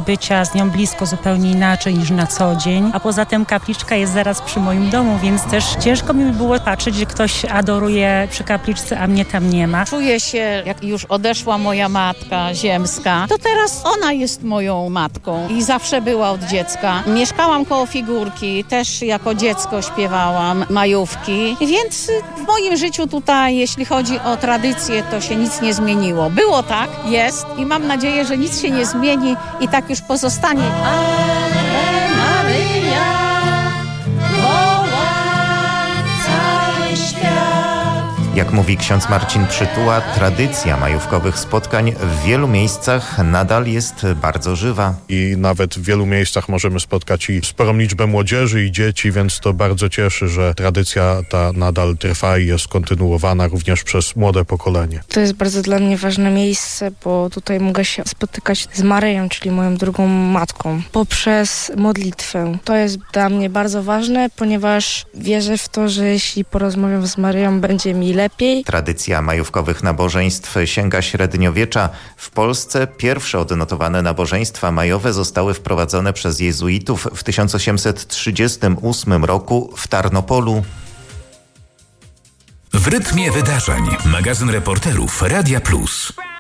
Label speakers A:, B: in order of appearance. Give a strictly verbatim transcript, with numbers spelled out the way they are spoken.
A: bycia z nią blisko zupełnie inaczej niż na co dzień. A poza tym kapliczka jest zaraz przy moim domu, więc też ciężko mi było patrzeć, że ktoś adoruje przy kapliczce, a mnie tam nie ma.
B: Czuję się, jak już odeszła moja matka ziemska, to teraz ona jest moją matką i zawsze była od dziecka. Mieszkałam koło Figurki, też jako dziecko śpiewałam majówki, więc w moim życiu tutaj, jeśli chodzi o tradycję, to się nic nie zmieniło. Było tak, jest i mam nadzieję, że nic się nie zmieni i tak już pozostanie.
C: Jak mówi ksiądz Marcin Przytuła, tradycja majówkowych spotkań w wielu miejscach nadal jest bardzo żywa.
D: I nawet w wielu miejscach możemy spotkać i sporą liczbę młodzieży i dzieci, więc to bardzo cieszy, że tradycja ta nadal trwa i jest kontynuowana również przez młode pokolenie.
E: To jest bardzo dla mnie ważne miejsce, bo tutaj mogę się spotykać z Maryją, czyli moją drugą matką, poprzez modlitwę. To jest dla mnie bardzo ważne, ponieważ wierzę w to, że jeśli porozmawiam z Maryją, będzie mi lepiej. Lepiej.
C: Tradycja majówkowych nabożeństw sięga średniowiecza. W Polsce pierwsze odnotowane nabożeństwa majowe zostały wprowadzone przez jezuitów w tysiąc osiemset trzydziestym ósmym roku w Tarnopolu.
F: W rytmie wydarzeń. Magazyn reporterów Radia Plus.